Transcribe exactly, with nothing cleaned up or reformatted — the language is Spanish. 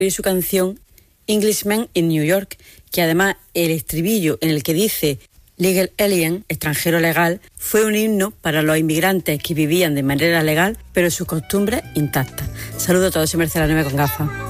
y su canción Englishman in New York, que además el estribillo en el que dice Legal Alien, extranjero legal, fue un himno para los inmigrantes que vivían de manera legal, pero sus costumbres intactas. Saludos a todos, soy Marcela Nueve con gafas.